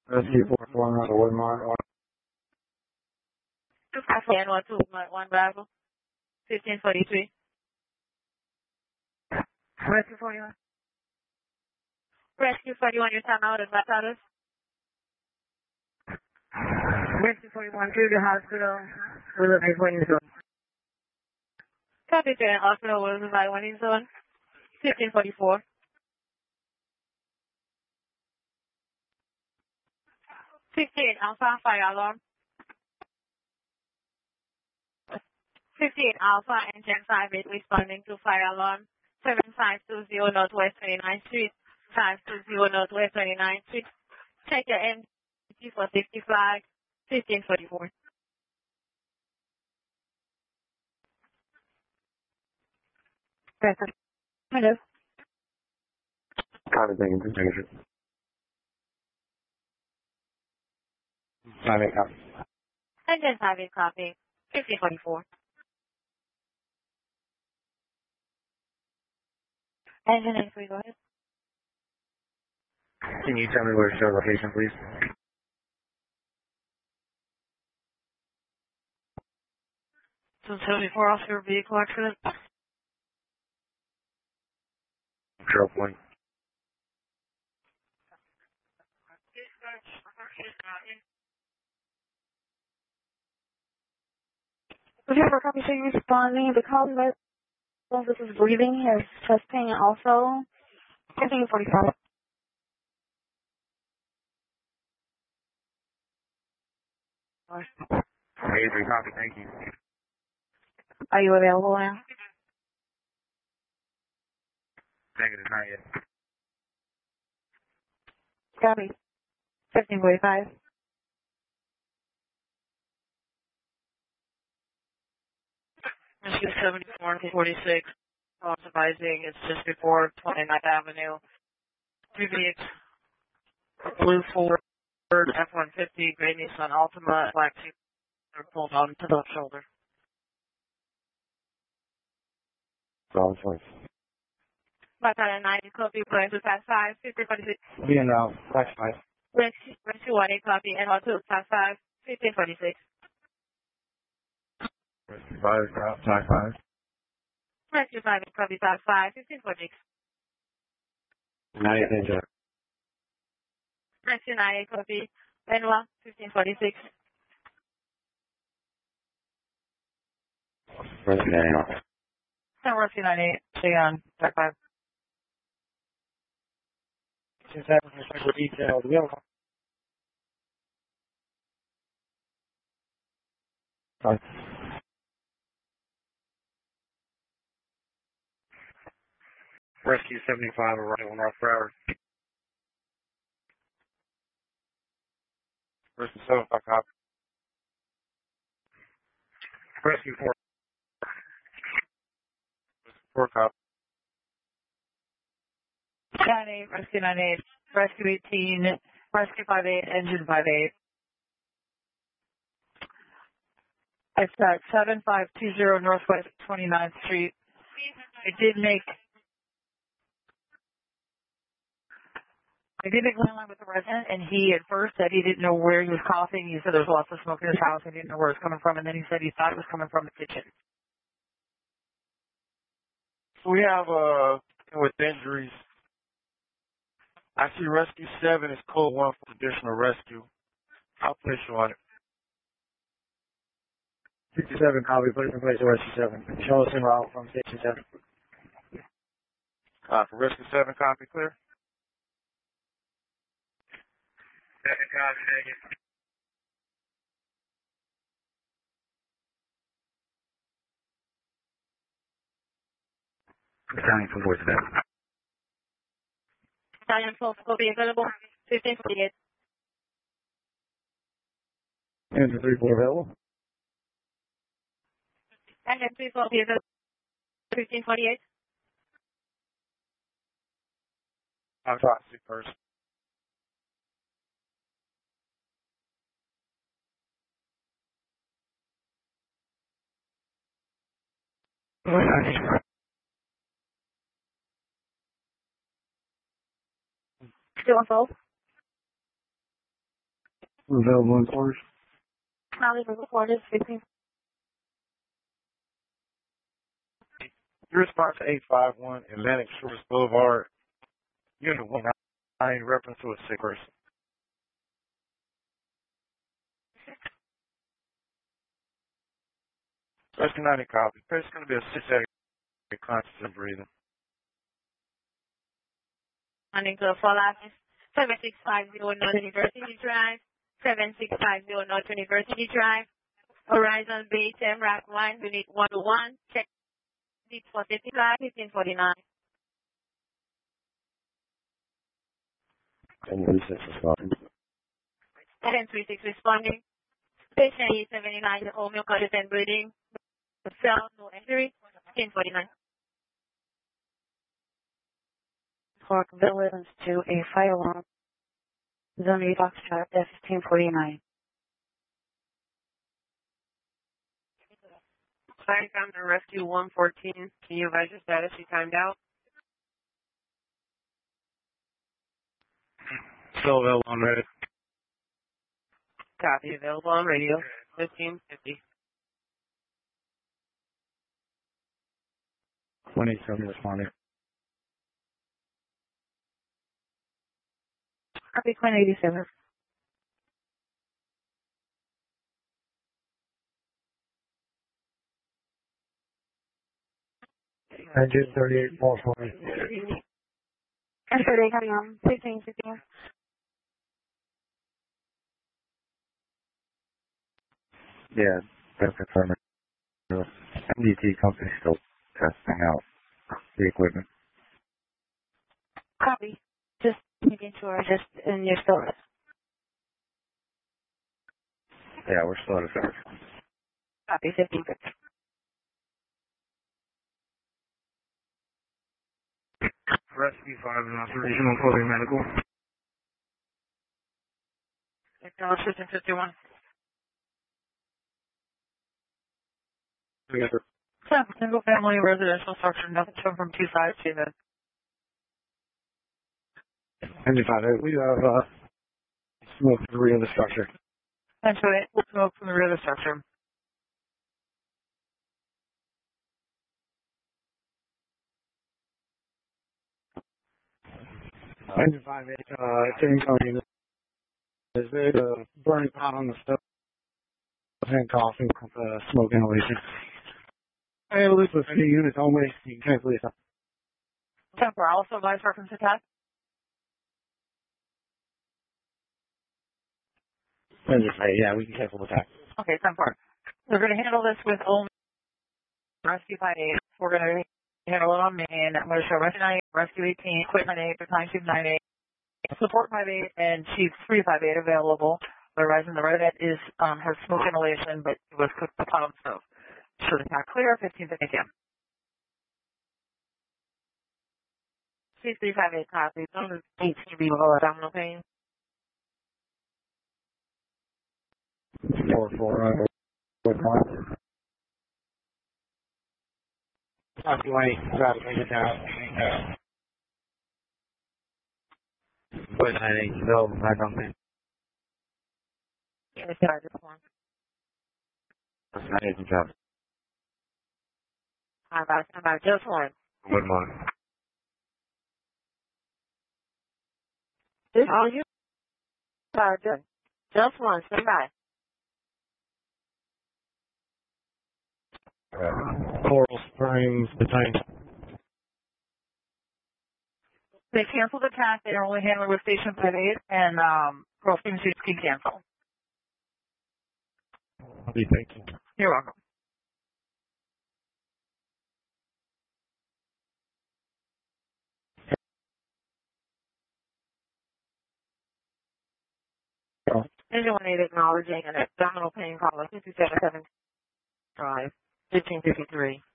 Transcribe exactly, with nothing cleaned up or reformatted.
Rescue four four one, one mark, one. two five four and one two, one Bravo, fifteen forty-three. Rescue forty-one. Rescue forty-one, your time out at Batatas. Rescue forty-one, to the hospital. We're looking for you. Copy, sir. Hospital was by one in zone. fifteen forty-four. fifty-eight Alpha, fire alarm. fifty-eight Alpha, engine five eight responding to fire alarm. seven five two zero Northwest twenty-ninth Street. five two zero Northwest twenty-ninth Street. Check your M D for safety flag. fifteen forty-four. Hello. Copy, thank you. Thank you. Five eight copy. Engine five eight copy. fifteen forty-four. Engine eight three, go ahead. Can you tell me where's your location, please? two seventy-four, officer vehicle accident. Zero point. Would you have a copy saying responding? The call by this is breathing, he has chest pain also. fifteen forty-five. Avery, copy, thank you. Are you available now? Negative, not yet. Copy. fifteen forty-five. Rescue seventy-four and forty-six. Advising it's just before twenty-ninth Avenue. Two vehicles. Blue Ford F one fifty, gray Nissan Altima, black two are pulled on to the left shoulder. Wrong choice. Back on a ninety, copy, plan to pass five, fifty forty-six. Being now, flash five. Rescue, rescue one, eight copy, and one two, pass five, fifteen forty-six. Rescue five, flash five. Rescue five, eight copy, pass five, fifteen forty-six. Nine ninja. Rescue nine, eight copy, and one, fifteen forty-six. Rescue nine off. And rescue nine, eight, stay on, back five. Since that was for details, we have. Sorry. Rescue seventy-five, arrival North Broward. Rescue seven, five cop. Rescue four. Four cop. nine eight, rescue nine eight, rescue eighteen, rescue five eight, engine five eight. It's at seven five two zero Northwest twenty-ninth Street. I did make I did make landline with the resident, and he at first said he didn't know where he was coughing. He said there was lots of smoke in his house. He didn't know where it was coming from, and then he said he thought it was coming from the kitchen. We have, uh, with injuries, I see rescue seven is code one for additional rescue. I'll place you on it. fifty-seven copy, put it in place of rescue seven. Show us en route from station seven. Uh, for rescue seven, copy clear? Second copy, thank you. Battalion from Voice of that. Battalion twelve will be available, fifteen forty-eight. Engine three four available. Engine three will be available, fifteen forty-eight. I'll talk to you first. Still on hold? Available in quarters. Molly for quarters, fifteen. Your response to eight five one Atlantic Shores Boulevard, Unit one nine, reference to a sick person. Rescue ninety copy. It's going to be a six eight conscious and breathing. Running to a full office. seven six five zero North University Drive. seven six five zero North University Drive. Horizon Bay, ten Rack one, Unit one oh one. Check seat for fifty-five, fifteen forty-nine. And research responding. ten three six responding. Patient E seventy-nine, the homeopathic and breathing. The cell, no injury. fifteen forty-nine. Clark Villains to a fire alarm. Zone eight Foxtrot F fifteen forty-nine. Fire found the rescue one fourteen. Can you advise your status? You timed out. Still available on Reddit. Copy. Available on radio. fifteen fifty. twenty-seven responding. Copy Queen eighty-seven. Engine thirty-eight, four forty. And thirty-eight coming on. fifteen fifteen. Yeah, that's confirming. M D T company still testing out the equipment. Copy. Just making sure just in your store. Yeah, we're still at a service. Copy fifteen fifty. Rescue five and after regional clothing medical. Acknowledge fifteen fifty-one. Together. Single family residential structure, nothing shown from two sides to the Engine five, we have uh, smoke to the rear of the structure. Enter it. Smoke from the rear of the structure. Engine five, uh, it's incoming. There's a uh, burning pot on the stove and coughing with uh, smoke inhalation. Hey, Elizabeth, any units only. You can't believe that. Temper, also advise reference attack. Engine five, yeah, we can cancel the attack. Okay, Temper. We're going to handle this with only Rescue five eight. We're going to handle it on main. I'm going to show Rescue nine eight, Rescue eighteen, Equipment eight, nine two nine eight, Support five eight, and Chief three five eight available. Otherwise, in the Reddit is um, has smoke inhalation, but it was cooked the pot on stove. So the attack clear, fifteen fifty a.m. Chief three five eight copy. Zone eighteen below abdominal pain. Four, four, uh, with one. Copy white, got it, take it down. Good nine eight, no, I don't think. Yeah, sorry, this one. That's nine eight, job. How about, how about just one? Good morning. This all you? Sorry, just, just one, stand by. Uh, Coral Springs, the time. They canceled the attack. They only handled with Station five eight, and um, Coral Springs just can cancel. Okay, thank you. You're welcome. Engine one eight acknowledging an abdominal pain call of fifty-seven seven drive, fifteen fifty-three.